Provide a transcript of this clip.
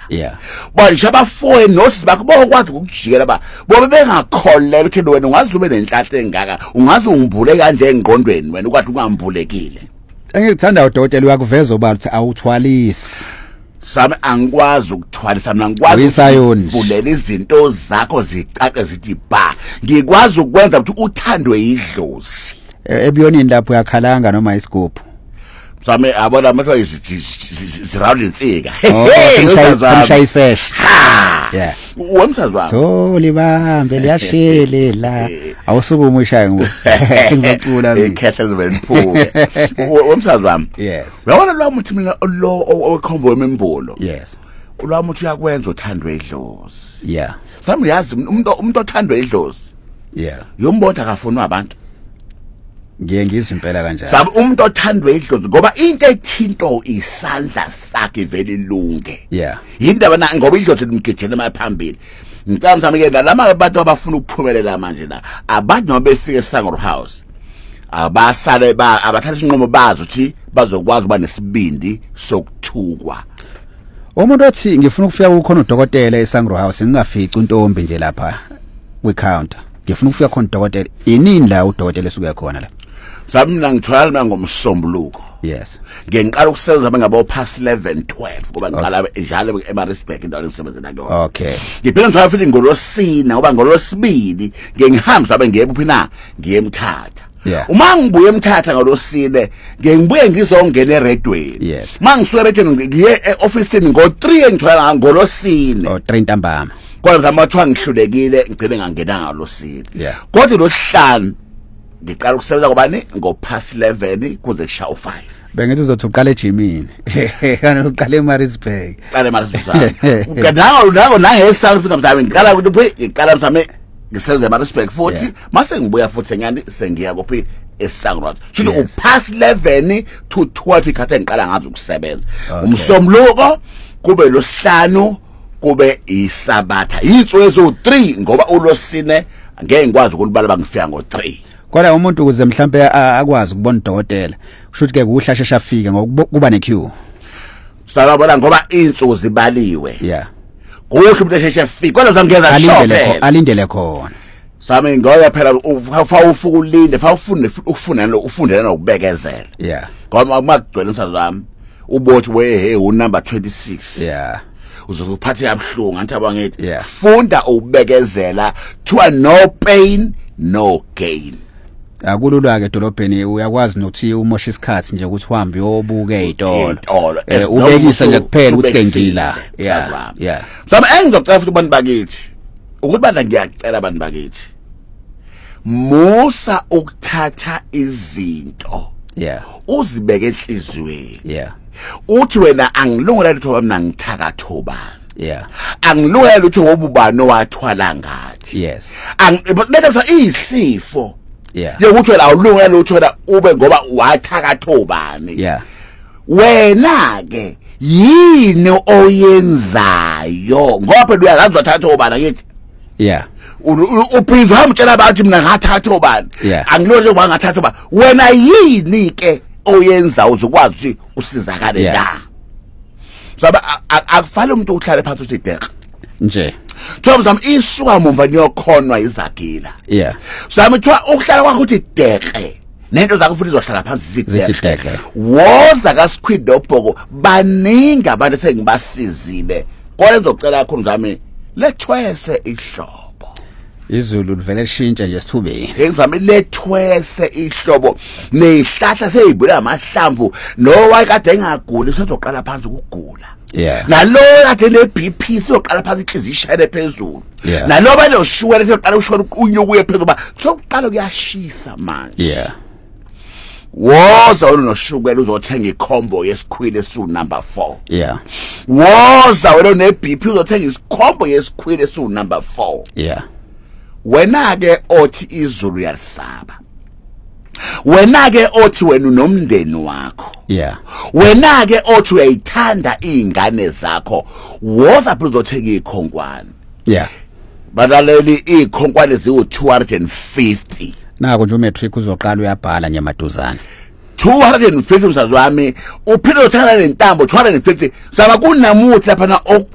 Yeah. Bonje abafowenu nosi bakho bokwazi ukujikela ba bobe bengakholela ukuthi wena ungaze ube nenhlanhla engaka ungaze ungibhule kanje engqondweni wena ukwathi ungambhulekile. Engikuthanda udokotela uyakuveza uba uthi awuthwalisi. Sami angikwazi ukuthwalisa mina ngikwazi ukuvulela izinto zakho zicace zithi ba ngikwazi ukwenza ukuthi uthandwe idlozi ebiyonini lapho yakhalanga noma isigubhu sami abona amathiwa zirawula insika samshayisesha yeah wemsazwa so libambe liyashelela awusukume ushaye ngizocula ikhetha zibeniphuke wemsazwa yes uyabona lo muthi mina lo okhombo wemimbulo yes lo muthi uyakwenza uthandwe idlozi yeah sami yazi umuntu othandwe idlozi yeah yombotha akafuni abantu ngiye ngizwe impela kanjalo sabe umuntu othandwe idlozi ngoba into ethinto isandla sakhe vele lunge yeah indaba na ngoba idlozi limgejele emaphambili ngicela msami ke lama abantu abafuna ukuphumelela manje la abantu noma befike eSangro House abasale abathatha isinqumo bazi ukuthi bazokwazi ukuba nesibindi sokuthukwa umuntu othi ngifuna ukufika kukhona udokotela eSangro House ngingafici untombi nje lapha kwi-counter ngifuna ukufika khona udokotela inini la udokotela esuke khona la sami mina ngithwala mina ngomsombuluko yes ngiqala ukusebenza bengabo past 11 12 ngoba ngiqala njalo eMaritzburg indawo engisebenzela kuyona okay ngiphela ngithola futhi ngolosina ngoba ngolosibili ngihamba sabe ngiyephi phina ngiyemthatha uma ngibuye emthatha ngolosine ngibuye ngizongena eredweni yes mangisuka eredweni ngiye eofficeini ngo3 engithola ngolosine 3 ntambama kodwa amathiwa ngihlulekile ngicela ngangena ngalosine kodwa losihlanu ngiqala ukusebenza ngobani ngopast 11 kuze kushaye 5 bengithi uzothi uqale ejimini kana uqale eMaritzburg qale eMaritzburg ukadawo nangeSouth Africa ngiqala ukuthi ngiqala mhlawumbe ngisebenza eMaritzburg futhi mase ngibuya futhi enyani sengiya kophi eSangro shilo upast 11 to 12 ikhathe ngiqala ngazi ukusebenza umsombuluko kube losihlanu kube isabatha insuku ezo3 ngoba ulosine ngeke ngikwazi ukulibala bangifika ngo3 kodwa umuntu ukuze mhlambe akwazi ukubona udokotela kusho ukuthi ke kuhlashesha afike ngokuba nequeue sabona ngoba insuku zibaliwe yeah kuhle umuntu esheshe afike kodwa ngeza shope alindele khona sami ngoya phela ufa ulinde fa ufundela nokubekezela yeah ngoba makugcwele insazami ubothi we unumber 26 yeah uzokuphatha yabhlungu anti abangithi funda ukubekezela to no pain no gain akulula ke dolobheni uyakwazi nokuthi umosha isikhathi nje ukuthi uhambe uyobuke izitolo ubekisa nje kuphela ukuthi ke ngila yeah sami engizocela futhi abantu bakithi ukuthi bana ngiyacela abantu bakithi musa ukuthatha izinto uzibeke enhlizweni uthi wena angilungela litho mina ngithakathobani angilungela litho wobubani owathwala ngathi letha isifo ukuthi wena awulungela uthola ube ngoba wathakathobani wena ke yini oyenzayo ngoba phela uyazazi wathathobani ngithi uphizwa umtshela abantu mina ngathathobani angilungela ukuba ngathathobani wena yini ke oyenza uzokwazi ukuthi usizakale la sabe akufale umuntu uhlale phansi uthi deka nje Thomas isuka mumva niyokhonwa izagila sami thiwa ukuhlala kwakho uthi deke nento zakho futhi izohlala phansi zithi deke woza kaSquid noBhoko baningi abantu sengibasizile kodwa ngizocela kakhulu ngami lethwese ihlobo izulu livele lishintshe nje sithubeni ngizame lethwese ihlobo nezihlahla seyibula amahlamvu no wakade engaguli sezoqala phansi ukugula nalo kade neBP soqala phansi inhliziyo ishayele phezulu nalo balo shuwele soqala ushwele unyukuye phezulu ba soqala kuyashisa manje woza unoshukela uzothenga ikhombo yesikhwili esu number 4 woza wena neBP uzothenga isikhombo yesikhwili esu number 4 wena ke othi izulu yalisaba wena ke othi wena unomndeni wakho wena ke othi uyayithanda izingane zakho woza phela uzothenga ikhonkwane badaleli ikhonkwane ziwu250 nako nje umetric uzoqala uyabhala nyamaduzana 250 msazwami uphinde uthanda lentambo 250 saba kunamuthi lapha